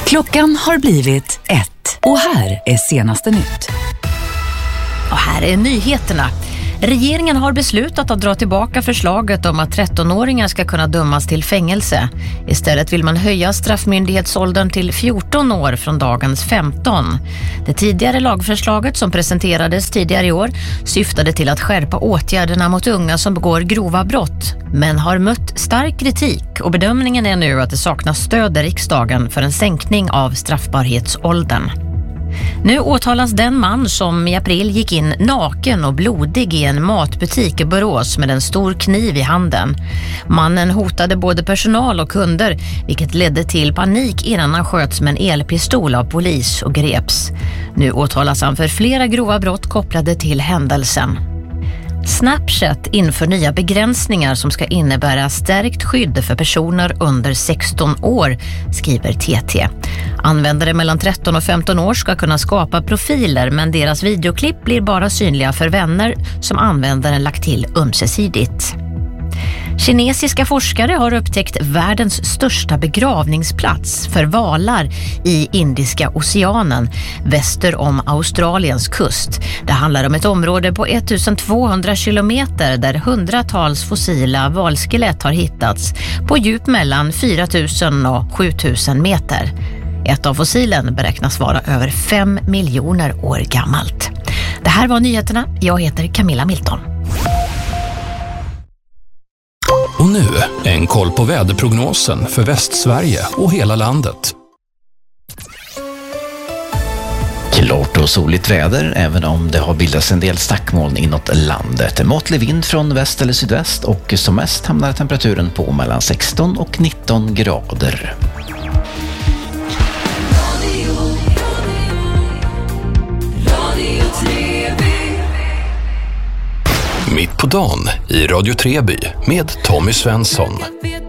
Klockan har blivit 1 och här är senaste nytt. Och här är nyheterna. Regeringen har beslutat att dra tillbaka förslaget om att 13-åringar ska kunna dömas till fängelse. Istället vill man höja straffmyndighetsåldern till 14 år från dagens 15. Det tidigare lagförslaget som presenterades tidigare i år syftade till att skärpa åtgärderna mot unga som begår grova brott, men har mött stark kritik och bedömningen är nu att det saknas stöd i riksdagen för en sänkning av straffbarhetsåldern. Nu åtalas den man som i april gick in naken och blodig i en matbutik i Borås med en stor kniv i handen. Mannen hotade både personal och kunder, vilket ledde till panik innan han sköts med en elpistol av polis och greps. Nu åtalas han för flera grova brott kopplade till händelsen. Snapchat inför nya begränsningar som ska innebära stärkt skydd för personer under 16 år, skriver TT. Användare mellan 13 och 15 år ska kunna skapa profiler, men deras videoklipp blir bara synliga för vänner som användaren lagt till ömsesidigt. Kinesiska forskare har upptäckt världens största begravningsplats för valar i Indiska oceanen väster om Australiens kust. Det handlar om ett område på 1200 kilometer där hundratals fossila valskelett har hittats på djup mellan 4000 och 7000 meter. Ett av fossilen beräknas vara över 5 miljoner år gammalt. Det här var nyheterna. Jag heter Camilla Milton. Och nu en koll på väderprognosen för Västsverige och hela landet. Klart och soligt väder, även om det har bildats en del stackmoln inåt landet. Måttlig vind från väst eller sydväst och som mest hamnar temperaturen på mellan 16 och 19 grader. Mitt på dagen i Radio Treby med Tommy Svensson.